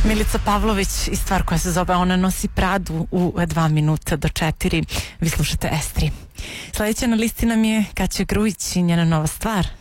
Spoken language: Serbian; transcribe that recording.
Milica Pavlović i stvar koja se zove Ona nosi Pradu u 2 minuta do 4. Vi slušate Estri. Sljedeća na listi nam je Kaća Grujić i njena nova stvar